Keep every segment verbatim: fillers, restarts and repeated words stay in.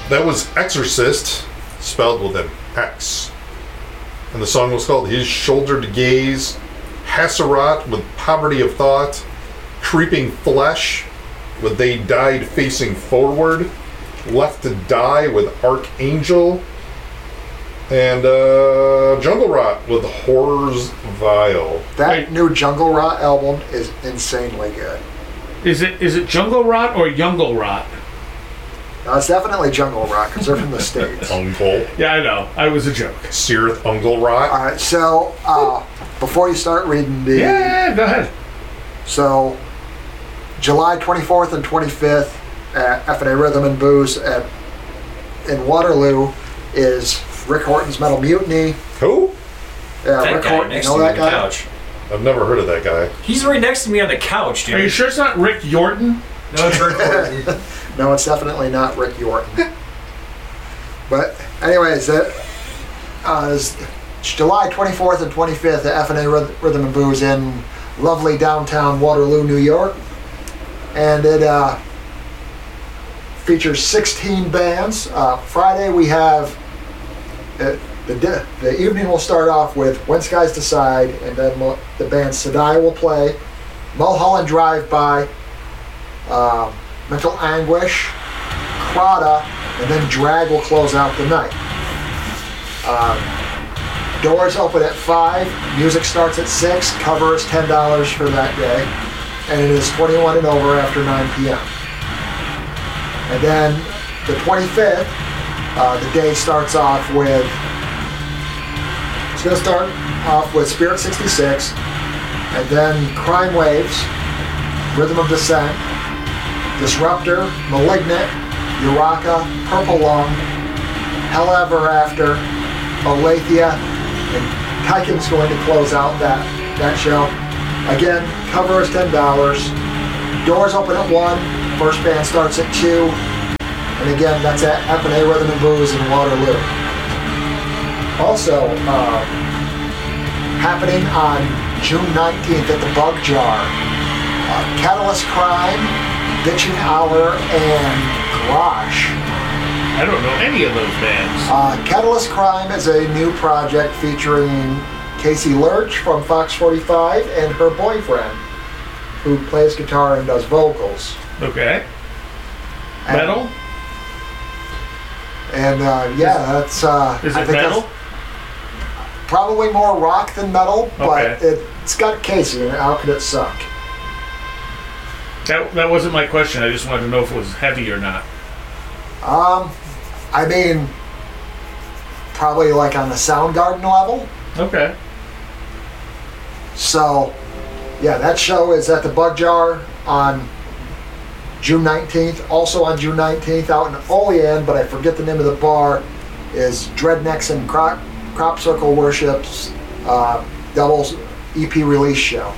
that was Exorcist, spelled with an X. And the song was called His Shouldered Gaze, Hasserat with Poverty of Thought, Creeping Flesh with They Died Facing Forward, Left to Die with Archangel, and uh, Jungle Rot with Horrors Vile. That Wait. new Jungle Rot album is insanely good. Is it is it Jungle Rot or Jungle Rot? No, it's definitely Jungle Rot because they're from the States. Ungle. Yeah, I know. I was a joke. Sirith Ungle Rot. All right, so uh, before you start reading the... Yeah, go ahead. So, July twenty-fourth and twenty-fifth at F and A Rhythm and Booze at, in Waterloo is Rick Horton's Metal Mutiny. Who? Yeah, That Rick guy Horton, you next know to me that on the guy? couch. I've never heard of that guy. He's right next to me on the couch, dude. Are you sure it's not Rick Yorton? No, it's Rick Horton. No, it's definitely not Rick Yorton. But anyways, it uh, is July twenty-fourth and twenty-fifth at F and A Rhythm and Booze in lovely downtown Waterloo, New York. And it uh, features sixteen bands. Uh, Friday we have, uh, the, di- the evening will start off with When Skies Decide, and then we'll, the band Sedai will play, Mulholland Drive-By, uh, Mental Anguish, Crada, and then Drag will close out the night. Um, doors open at five, music starts at six, cover is ten dollars for that day, and it is twenty-one and over after nine p.m. And then the twenty-fifth, uh, the day starts off with, it's going to start off with Spirit sixty-six, and then Crime Waves, Rhythm of Descent, Disruptor, Malignant, Uraka, Purple Lung, Hell Ever After, Aletheia, and Tyken's going to close out that, that show. Again, cover is ten dollars. Doors open at one. First band starts at two. And again, that's at F and A Rhythm and Booze in Waterloo. Also, uh, happening on June nineteenth at the Bug Jar, uh, Catalyst Crime, Bitchin' Hour, and Garage. I don't know any of those bands. Uh, Catalyst Crime is a new project featuring Casey Lurch from Fox forty-five and her boyfriend, who plays guitar and does vocals. Okay. And- Metal? And uh, yeah, that's. Uh, Is I it think metal? that's probably more rock than metal, but Okay. it, it's got Casey, and how could it suck? That that wasn't my question. I just wanted to know if it was heavy or not. Um, I mean, probably like on the Soundgarden level. Okay. So, yeah, that show is at the Bug Jar on June nineteenth. Also on June nineteenth, out in Olean, but I forget the name of the bar, is Dreadnecks and Crop, Crop Circle Worship's uh, doubles E P release show.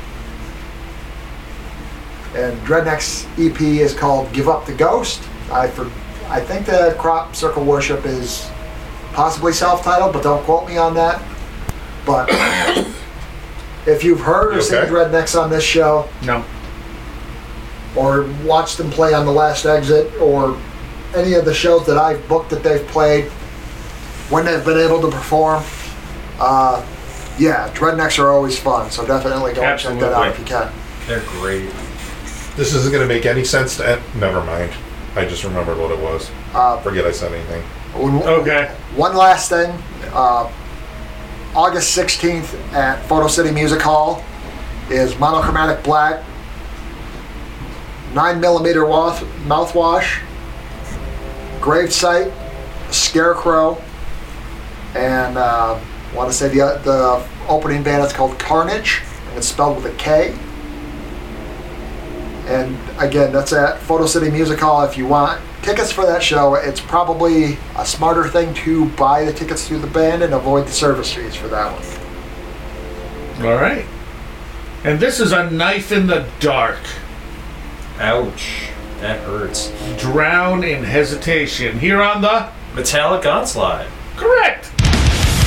And Dreadnecks E P is called Give Up the Ghost. I for, I think the Crop Circle Worship is possibly self-titled, but don't quote me on that. But if you've heard or You seen okay? Dreadnecks on this show, No. or watched them play on The Last Exit, or any of the shows that I've booked that they've played when they've been able to perform, uh, yeah, Dreadnecks are always fun, so definitely go and check that out if you can. They're great. This isn't going to make any sense to end. Never mind. I just remembered what it was. Uh, Forget I said anything. one- Okay. One last thing, uh, August sixteenth at Photo City Music Hall is Monochromatic Black, nine millimeter wath- mouthwash, Gravesite, Scarecrow, and uh, I want to say the, the opening band is called Carnage, and it's spelled with a K. And again, that's at Photo City Music Hall. If you want tickets for that show, it's probably a smarter thing to buy the tickets through the band and avoid the service fees for that one. All right. And this is A Knife in the Dark. Ouch. That hurts. Drown in Hesitation. Here on the Metallic Onslaught.